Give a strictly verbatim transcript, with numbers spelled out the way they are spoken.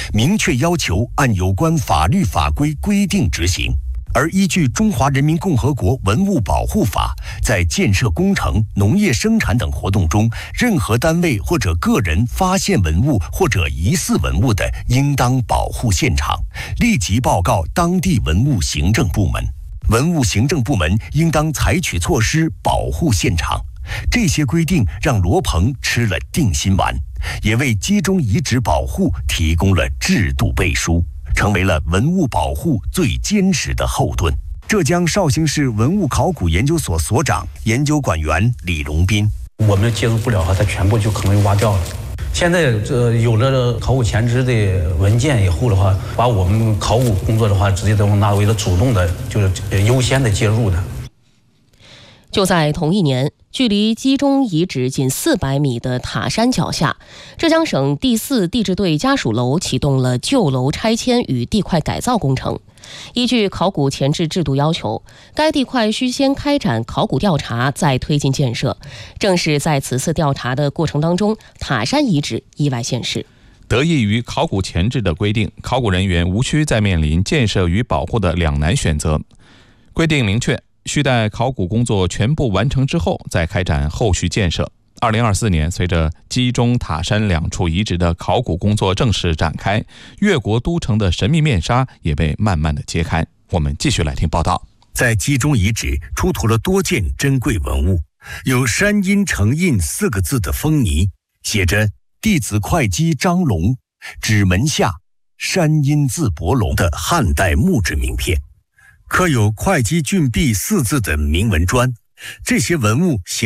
明确要求按有关法律法规规定执行。而依据《中华人民共和国文物保护法》，在建设工程、农业生产等活动中，任何单位或者个人发现文物或者疑似文物的，应当保护现场，立即报告当地文物行政部门。文物行政部门应当采取措施保护现场。这些规定让罗鹏吃了定心丸，也为集中遗址保护提供了制度背书，成为了文物保护最坚实的后盾。浙江绍兴市文物考古研究所所长、研究馆员李龙斌： 我们介入不了，它全部就可能挖掉了。现在这有了考古前置的文件以后的话，把我们考古工作的话，直接都纳为了主动的，就是优先的介入的。 就在同一年，距离基中遗址仅四百米的塔山脚下，浙江省第四地质队家属楼启动了旧楼拆迁与地块改造工程。依据考古前置制度要求，该地块需先开展考古调查，再推进建设。正是在此次调查的过程当中，塔山遗址意外现世。 得益于考古前置的规定，考古人员无需再面临建设与保护的两难选择。规定明确，需待考古工作全部完成之后再开展后续建设。二零二四年，随着基中、塔山两处遗址的考古工作正式展开，越国都城的神秘面纱也被慢慢的揭开。我们继续来听报道。 在基中遗址出土了多件珍贵文物，有山阴成印四个字的封泥，写着弟子会稽张龙，指门下山阴字伯龙的汉代木质名片，刻有会稽郡壁四字的铭文砖。这些文物形